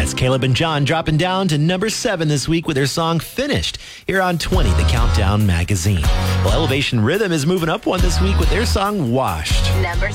That's Caleb and John dropping down to number 7 this week with their song Finished here on 20, the Countdown Magazine. Well, Elevation Rhythm is moving up one this week with their song Washed. Number